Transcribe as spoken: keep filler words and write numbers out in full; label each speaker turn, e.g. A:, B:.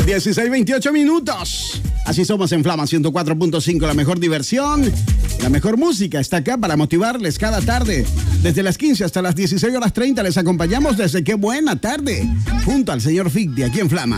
A: dieciséis veintiocho minutos. Así somos en Flama ciento cuatro punto cinco, la mejor diversión, la mejor música está acá para motivarles cada tarde. Desde las quince hasta las dieciséis horas treinta les acompañamos desde Qué Buena Tarde, junto al señor Fic de aquí en Flama.